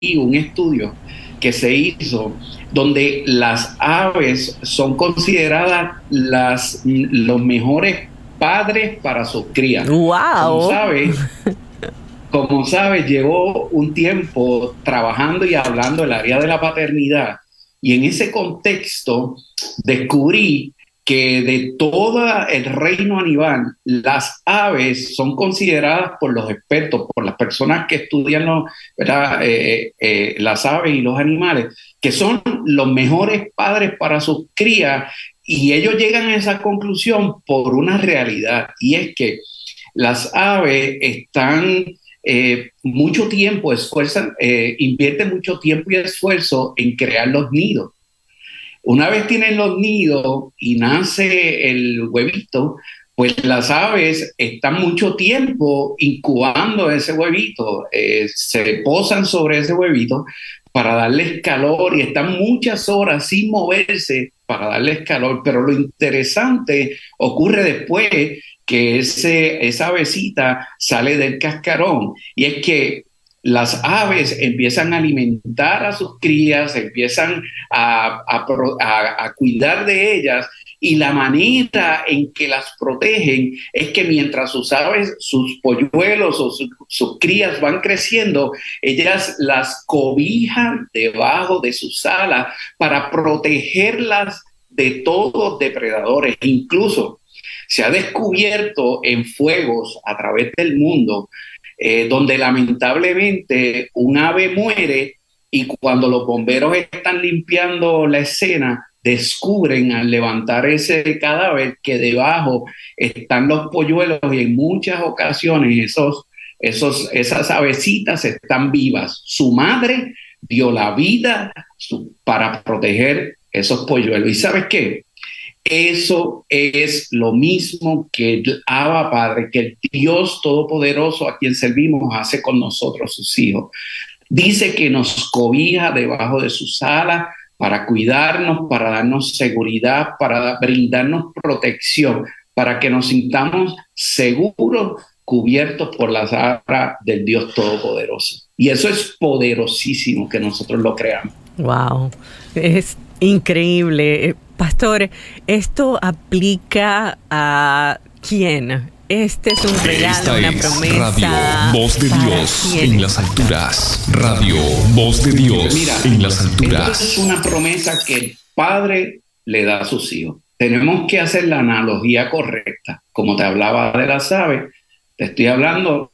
un estudio que se hizo donde las aves son consideradas los mejores padres para sus crías. Como Wow. sabes, como sabes, llevo un tiempo trabajando y hablando del área de la paternidad y en ese contexto descubrí que de todo el reino animal, las aves son consideradas por los expertos, por las personas que estudian ¿verdad? Las aves y los animales, que son los mejores padres para sus crías y ellos llegan a esa conclusión por una realidad y es que las aves están mucho tiempo, invierten mucho tiempo y esfuerzo en crear los nidos. Una vez tienen los nidos y nace el huevito, pues las aves están mucho tiempo incubando ese huevito, se posan sobre ese huevito para darles calor y están muchas horas sin moverse para darles calor, pero lo interesante ocurre después que esa avecita sale del cascarón y es que las aves empiezan a alimentar a sus crías, empiezan a cuidar de ellas y la manera en que las protegen es que mientras sus aves, sus polluelos o sus crías van creciendo, ellas las cobijan debajo de sus alas para protegerlas de todos depredadores. Incluso se ha descubierto en fuegos a través del mundo donde lamentablemente un ave muere y cuando los bomberos están limpiando la escena, descubren al levantar ese cadáver que debajo están los polluelos y en muchas ocasiones esas avecitas están vivas. Su madre dio la vida para proteger esos polluelos. ¿Y sabes qué? Eso es lo mismo que el Abba Padre, que el Dios Todopoderoso a quien servimos hace con nosotros, sus hijos. Dice que nos cobija debajo de sus alas para cuidarnos, para darnos seguridad, para brindarnos protección, para que nos sintamos seguros, cubiertos por las alas del Dios Todopoderoso. Y eso es poderosísimo que nosotros lo creamos. Wow. Es increíble. Pastor, ¿esto aplica a quién? Este es un regalo, Esta una es Radio promesa. Voz de ¿Para Dios quién? en las alturas. Radio Voz de Mira, Dios en las esto es alturas. una promesa que el padre le da a sus hijos. Tenemos que hacer la analogía correcta. Como te hablaba de las aves, te estoy hablando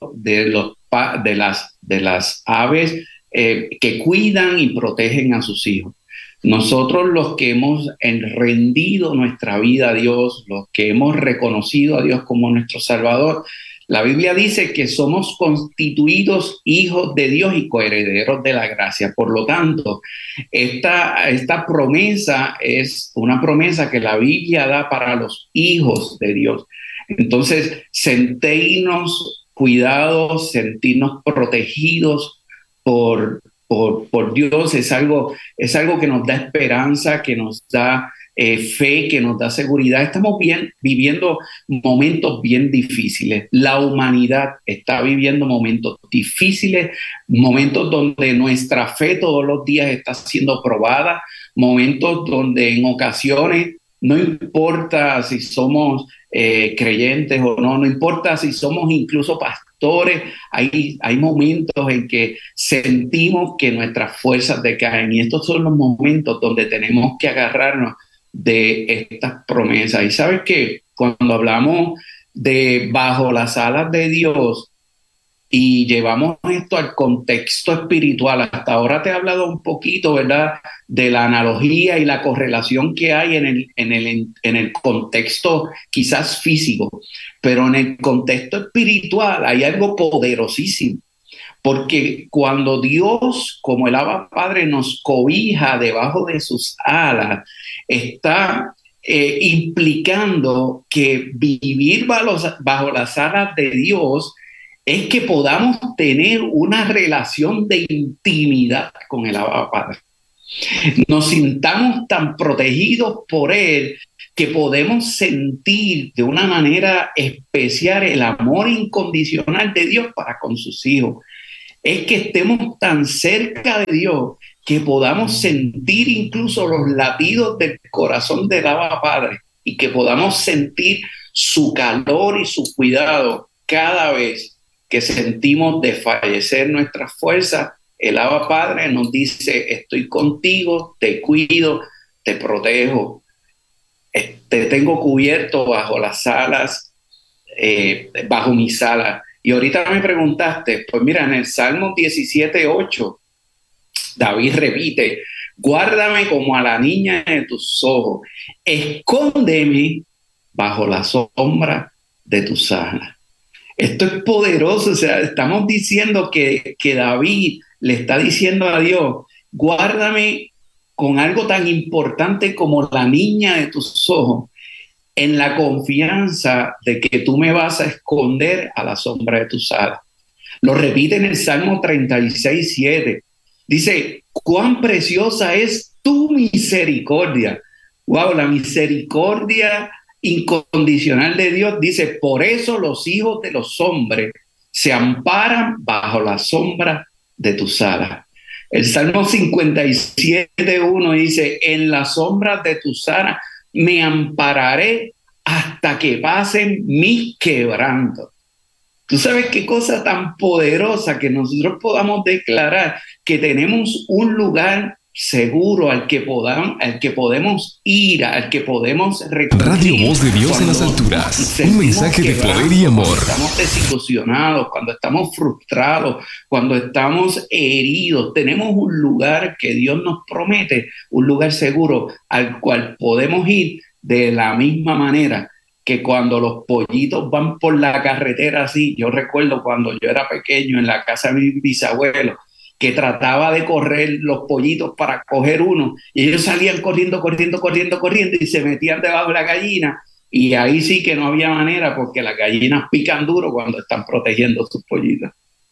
de las aves que cuidan y protegen a sus hijos. Nosotros los que hemos rendido nuestra vida a Dios, los que hemos reconocido a Dios como nuestro Salvador, la Biblia dice que somos constituidos hijos de Dios y coherederos de la gracia. Por lo tanto, esta promesa es una promesa que la Biblia da para los hijos de Dios. Entonces, sentirnos cuidados, sentirnos protegidos por Dios es algo que nos da esperanza, que nos da fe, que nos da seguridad. Estamos viviendo momentos bien difíciles. La humanidad está viviendo momentos difíciles, momentos donde nuestra fe todos los días está siendo probada, momentos donde en ocasiones no importa si somos creyentes o no, no importa si somos incluso pastores, hay momentos en que sentimos que nuestras fuerzas decaen y estos son los momentos donde tenemos que agarrarnos de estas promesas. Y sabes que cuando hablamos de bajo las alas de Dios y llevamos esto al contexto espiritual, hasta ahora te he hablado un poquito, ¿verdad?, de la analogía y la correlación que hay en el contexto quizás físico, pero en el contexto espiritual hay algo poderosísimo. Porque cuando Dios, como el Abba Padre, nos cobija debajo de sus alas, está implicando que vivir bajo las alas de Dios es que podamos tener una relación de intimidad con el Abba Padre. Nos sintamos tan protegidos por Él que podemos sentir de una manera especial el amor incondicional de Dios para con sus hijos. es que estemos tan cerca de Dios que podamos sentir incluso los latidos del corazón del Abba Padre y que podamos sentir su calor y su cuidado cada vez que sentimos desfallecer nuestras fuerzas. El Abba Padre nos dice: estoy contigo, te cuido, te protejo, te tengo cubierto bajo las alas, bajo mis alas. Y ahorita me preguntaste, pues mira, en el Salmo 17:8, David repite: guárdame como a la niña de tus ojos, escóndeme bajo la sombra de tus alas. Esto es poderoso, o sea, estamos diciendo que David le está diciendo a Dios: guárdame con algo tan importante como la niña de tus ojos, en la confianza de que tú me vas a esconder a la sombra de tus alas. Lo repite en el Salmo 36:7. Dice: cuán preciosa es tu misericordia. Wow, la misericordia incondicional de Dios. Dice: por eso los hijos de los hombres se amparan bajo la sombra de tus alas. El Salmo 57:1 dice: en la sombra de tus alas me ampararé hasta que pasen mis quebrantos. Tú sabes qué cosa tan poderosa que nosotros podamos declarar que tenemos un lugar seguro al que podemos ir, al que podemos recurrir. Radio Voz de Dios en las alturas. Un mensaje de poder y amor. Cuando estamos desilusionados, cuando estamos frustrados, cuando estamos heridos, tenemos un lugar que Dios nos promete, un lugar seguro al cual podemos ir de la misma manera que cuando los pollitos van por la carretera así. Yo recuerdo cuando yo era pequeño en la casa de mi bisabuelo, que trataba de correr los pollitos para coger uno, y ellos salían corriendo y se metían debajo de la gallina, y ahí sí que no había manera, porque las gallinas pican duro cuando están protegiendo sus pollitos.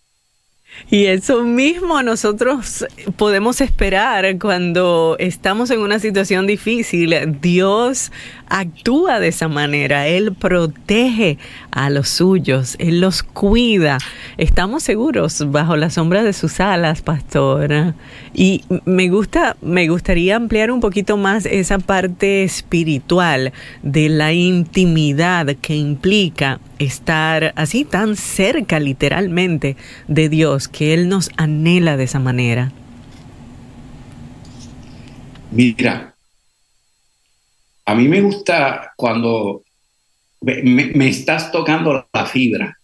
Y eso mismo nosotros podemos esperar cuando estamos en una situación difícil. Dios actúa de esa manera. Él protege a los suyos. Él los cuida. Estamos seguros bajo la sombra de sus alas, pastora. Y me gustaría ampliar un poquito más esa parte espiritual de la intimidad que implica estar así tan cerca literalmente de Dios, que Él nos anhela de esa manera. Mira, a mí me gusta cuando me estás tocando la fibra,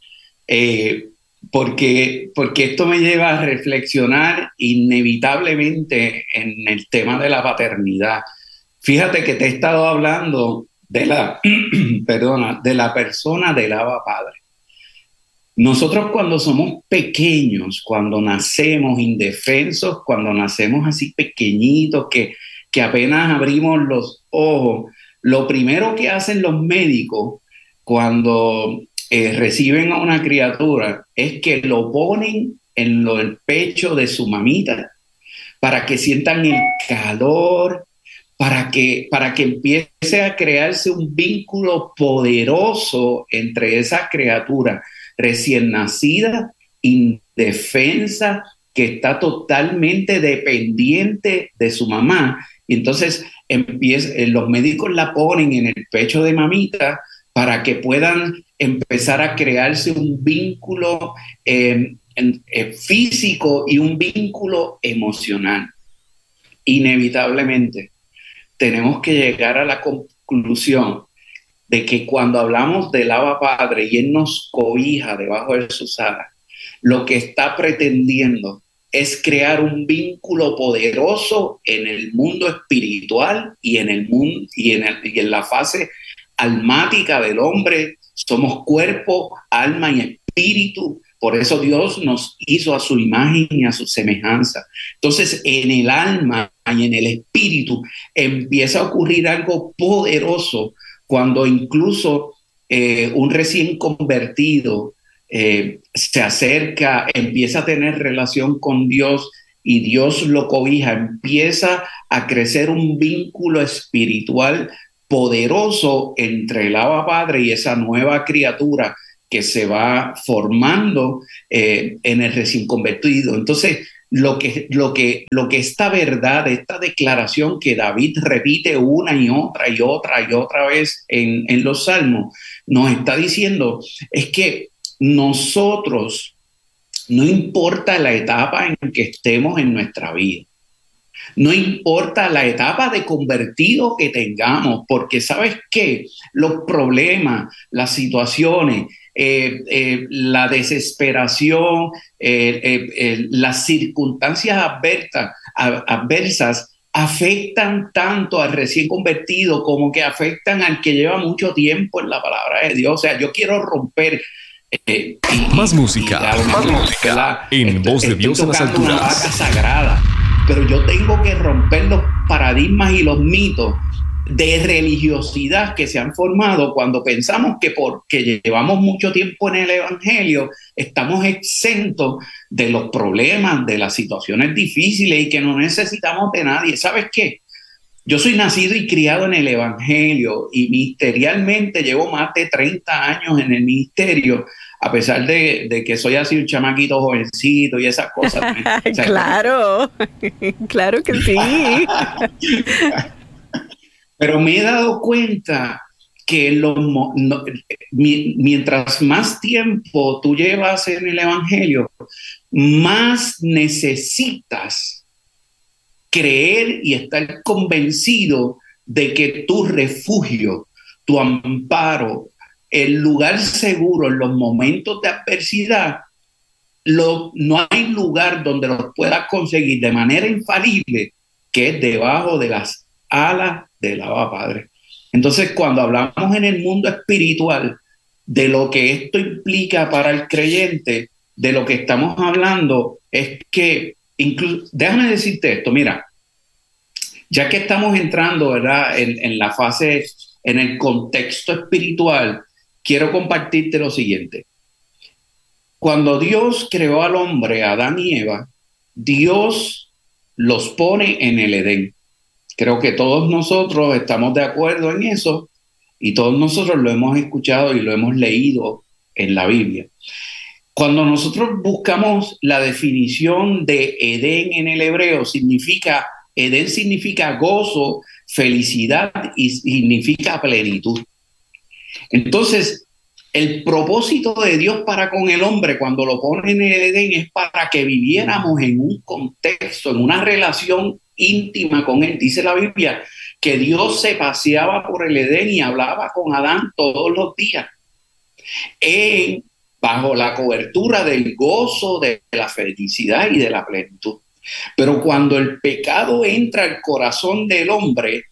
porque esto me lleva a reflexionar inevitablemente en el tema de la paternidad. Fíjate que te he estado hablando de la persona del Abba Padre. Nosotros cuando somos pequeños, cuando nacemos indefensos, cuando nacemos así pequeñitos, que apenas abrimos los ojos, lo primero que hacen los médicos cuando reciben a una criatura es que lo ponen en el pecho de su mamita para que sientan el calor, para que empiece a crearse un vínculo poderoso entre esa criatura recién nacida, indefensa, que está totalmente dependiente de su mamá. Y entonces los médicos la ponen en el pecho de mamita para que puedan empezar a crearse un vínculo físico y un vínculo emocional. Inevitablemente tenemos que llegar a la conclusión de que cuando hablamos del Abba Padre y Él nos cobija debajo de sus alas, lo que está pretendiendo es crear un vínculo poderoso en el mundo espiritual y en el mundo y en la fase almática del hombre. Somos cuerpo, alma y espíritu. Por eso Dios nos hizo a su imagen y a su semejanza. Entonces, en el alma y en el espíritu empieza a ocurrir algo poderoso cuando incluso un recién convertido se acerca, empieza a tener relación con Dios y Dios lo cobija, empieza a crecer un vínculo espiritual poderoso entre el Abba Padre y esa nueva criatura que se va formando en el recién convertido. Entonces, lo que esta verdad, esta declaración que David repite una y otra vez en los Salmos, nos está diciendo es que nosotros, no importa la etapa en que estemos en nuestra vida, no importa la etapa de convertido que tengamos, porque ¿sabes qué? Los problemas, las situaciones, la desesperación, las circunstancias adversas afectan tanto al recién convertido como que afectan al que lleva mucho tiempo en la palabra de Dios. O sea, yo quiero romper más música en Voz de Dios en las alturas. Una vaca sagrada, pero yo tengo que romper los paradigmas y los mitos de religiosidad que se han formado cuando pensamos que porque llevamos mucho tiempo en el Evangelio estamos exentos de los problemas, de las situaciones difíciles y que no necesitamos de nadie. ¿Sabes qué? Yo soy nacido y criado en el Evangelio y ministerialmente llevo más de 30 años en el ministerio, a pesar de que soy así un chamaquito jovencito y esas cosas. O sea, claro, claro que sí. Pero me he dado cuenta que mientras más tiempo tú llevas en el Evangelio, más necesitas creer y estar convencido de que tu refugio, tu amparo, el lugar seguro en los momentos de adversidad, no hay lugar donde los puedas conseguir de manera infalible que es debajo de las alas del Abba Padre. Entonces, cuando hablamos en el mundo espiritual de lo que esto implica para el creyente, de lo que estamos hablando es que déjame decirte esto, mira, ya que estamos entrando, ¿verdad?, en la fase, en el contexto espiritual, quiero compartirte lo siguiente. Cuando Dios creó al hombre, Adán y Eva, Dios los pone en el Edén. Creo que todos nosotros estamos de acuerdo en eso y todos nosotros lo hemos escuchado y lo hemos leído en la Biblia. Cuando nosotros buscamos la definición de Edén en el hebreo, Edén significa gozo, felicidad y significa plenitud. Entonces, el propósito de Dios para con el hombre cuando lo pone en el Edén es para que viviéramos en un contexto, en una relación íntima con él. Dice la Biblia que Dios se paseaba por el Edén y hablaba con Adán todos los días, bajo la cobertura del gozo, de la felicidad y de la plenitud. Pero cuando el pecado entra al corazón del hombre,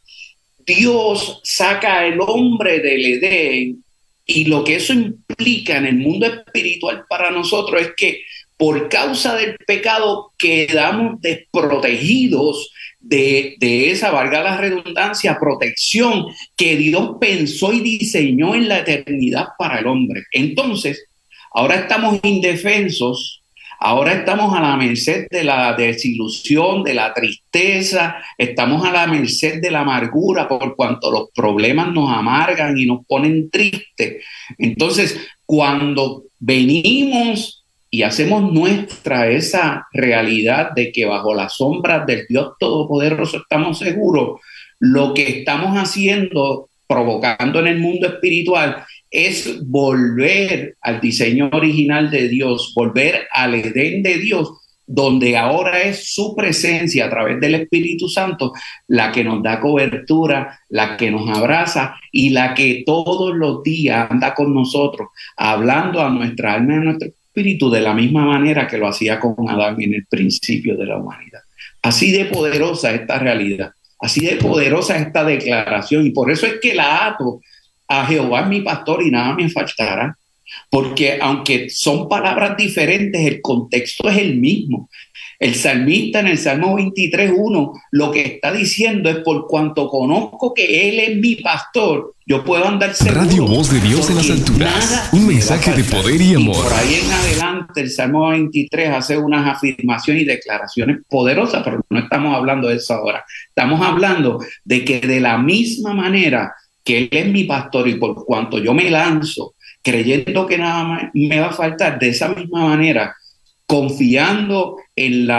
Dios saca al hombre del Edén, y lo que eso implica en el mundo espiritual para nosotros es que por causa del pecado quedamos desprotegidos de esa, valga la redundancia, protección que Dios pensó y diseñó en la eternidad para el hombre. Entonces, ahora estamos indefensos. Ahora estamos a la merced de la desilusión, de la tristeza, estamos a la merced de la amargura por cuanto los problemas nos amargan y nos ponen tristes. Entonces, cuando venimos y hacemos nuestra esa realidad de que bajo las sombras del Dios Todopoderoso estamos seguros, lo que estamos haciendo, provocando en el mundo espiritual, es volver al diseño original de Dios, volver al Edén de Dios, donde ahora es su presencia a través del Espíritu Santo la que nos da cobertura, la que nos abraza y la que todos los días anda con nosotros, hablando a nuestra alma y a nuestro espíritu de la misma manera que lo hacía con Adán en el principio de la humanidad. Así de poderosa esta realidad, así de poderosa esta declaración, y por eso es que la ato a Jehová es mi pastor y nada me faltará, porque aunque son palabras diferentes, el contexto es el mismo. El salmista en el Salmo 23:1 lo que está diciendo es: por cuanto conozco que Él es mi pastor, yo puedo andar seguro. Radio Voz de Dios en las alturas, un mensaje de poder y amor. Y por ahí en adelante el Salmo 23 hace unas afirmaciones y declaraciones poderosas, pero no estamos hablando de eso ahora. Estamos hablando de que de la misma manera que Él es mi pastor y por cuanto yo me lanzo creyendo que nada más me va a faltar. De esa misma manera, confiando en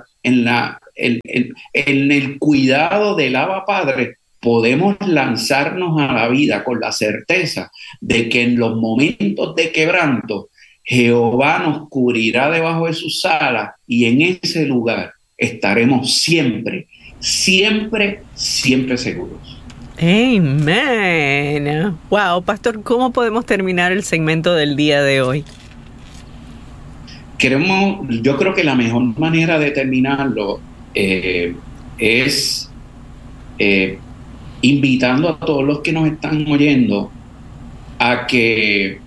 el cuidado del Abba Padre, podemos lanzarnos a la vida con la certeza de que en los momentos de quebranto, Jehová nos cubrirá debajo de sus alas y en ese lugar estaremos siempre, siempre, siempre seguros. Amén. Wow, pastor, ¿cómo podemos terminar el segmento del día de hoy? Yo creo que la mejor manera de terminarlo es invitando a todos los que nos están oyendo a que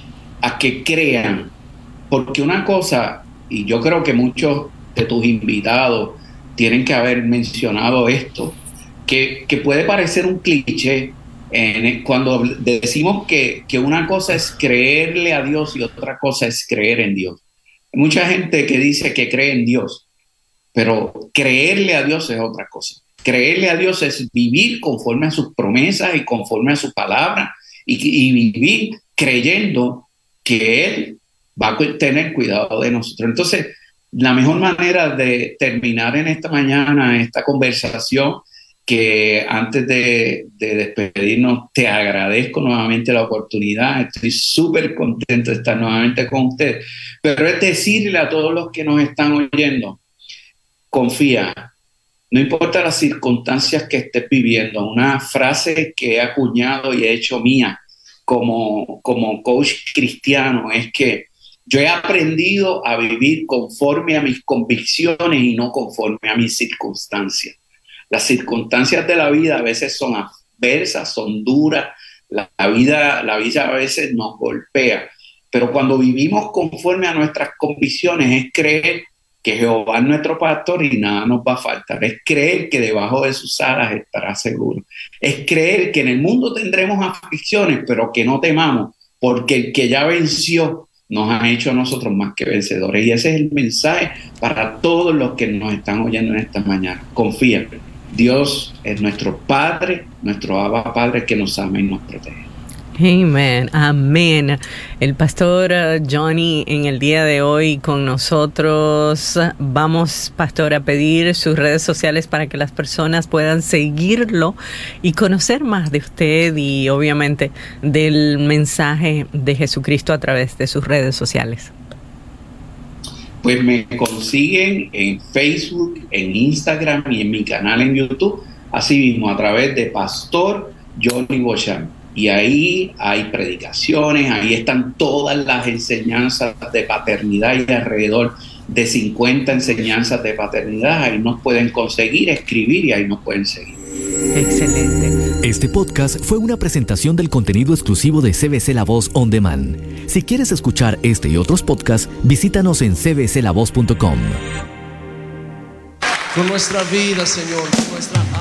crean, porque una cosa, y yo creo que muchos de tus invitados tienen que haber mencionado esto, que puede parecer un cliché cuando decimos que una cosa es creerle a Dios y otra cosa es creer en Dios. Hay mucha gente que dice que cree en Dios, pero creerle a Dios es otra cosa. Creerle a Dios es vivir conforme a sus promesas y conforme a su palabra y vivir creyendo que Él va a tener cuidado de nosotros. Entonces, la mejor manera de terminar en esta mañana esta conversación, que antes de despedirnos, te agradezco nuevamente la oportunidad, estoy súper contento de estar nuevamente con ustedes, pero es decirle a todos los que nos están oyendo, confía, no importa las circunstancias que estés viviendo. Una frase que he acuñado y he hecho mía como coach cristiano es que yo he aprendido a vivir conforme a mis convicciones y no conforme a mis circunstancias. Las circunstancias de la vida a veces son adversas, son duras, la vida a veces nos golpea, pero cuando vivimos conforme a nuestras convicciones es creer que Jehová es nuestro pastor y nada nos va a faltar. Es creer que debajo de sus alas estará seguro. Es creer que en el mundo tendremos aflicciones, pero que no temamos, porque el que ya venció nos ha hecho a nosotros más que vencedores. Y ese es el mensaje para todos los que nos están oyendo en esta mañana. Confía, Dios es nuestro Padre, nuestro Abba Padre que nos ama y nos protege. Amén, amén. El pastor Johnny en el día de hoy con nosotros. Vamos, pastor, a pedir sus redes sociales para que las personas puedan seguirlo y conocer más de usted y obviamente del mensaje de Jesucristo a través de sus redes sociales. Pues me consiguen en Facebook, en Instagram y en mi canal en YouTube, así mismo a través de Pastor Johnny Beauchamp. Y ahí hay predicaciones, ahí están todas las enseñanzas de paternidad y alrededor de 50 enseñanzas de paternidad. Ahí nos pueden conseguir, escribir y ahí nos pueden seguir. Excelente. Este podcast fue una presentación del contenido exclusivo de CBC La Voz On Demand. Si quieres escuchar este y otros podcasts, visítanos en cbclavoz.com. Con nuestra vida, Señor, con nuestra